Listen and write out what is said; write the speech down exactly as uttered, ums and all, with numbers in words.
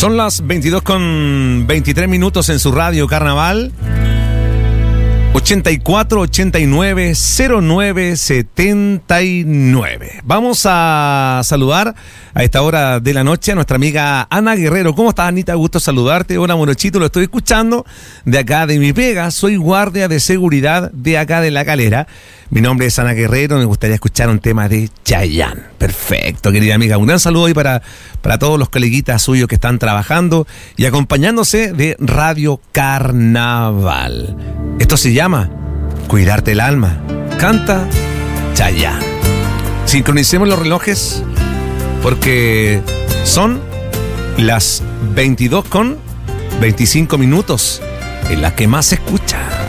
Son las veintidós con veintitrés minutos en su radio Carnaval. ochenta y cuatro, ochenta y nueve, cero nueve, setenta y nueve. Vamos a saludar a esta hora de la noche a nuestra amiga Ana Guerrero. ¿Cómo estás, Anita? Gusto saludarte. Hola, Morochito, lo estoy escuchando de acá de mi pega. Soy guardia de seguridad de acá de La Calera. Mi nombre es Ana Guerrero. Me gustaría escuchar un tema de Chayanne. Perfecto, querida amiga. Un gran saludo hoy para, para todos los coleguitas suyos que están trabajando y acompañándose de Radio Carnaval. Esto se llama Cuidarte el Alma. Canta Chayanne. Sincronicemos los relojes porque son las veintidós con veinticinco minutos en las que más se escucha.